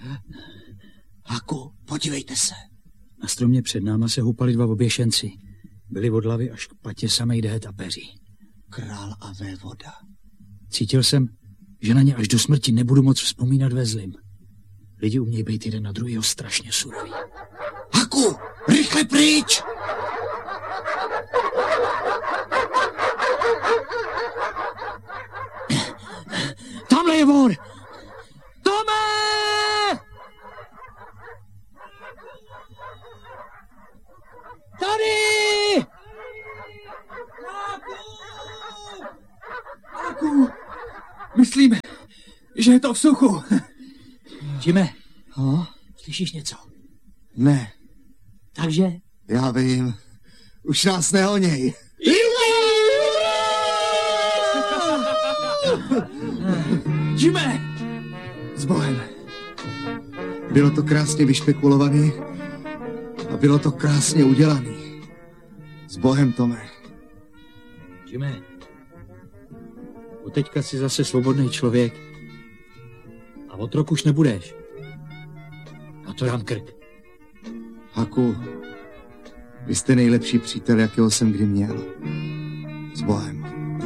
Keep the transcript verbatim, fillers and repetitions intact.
Haku, podívejte se. Na stromě před náma se hupali dva oběšenci. Byli od hlavy až k patě samej déhet a peří. Král a vévoda. Cítil jsem, že na ně až do smrti nebudu moc vzpomínat ve zlým. Lidi umějí být jeden na druhýho strašně suroví. Haku, rychle pryč! Tamhle je vor! Tome! Tady! Haku, myslím, že je to v suchu. Jime, no? Slyšíš něco? Ne. Takže? Já vím. Už nás nehoněj. Jime! S Bohem. Bylo to krásně vyšpekulovaný a bylo to krásně udělaný. S Bohem, Tome. Jime, od teďka jsi zase svobodný člověk a otrok už nebudeš. A to dám krk. Haku, vy jste nejlepší přítel, jakého jsem kdy měl. S Bohem.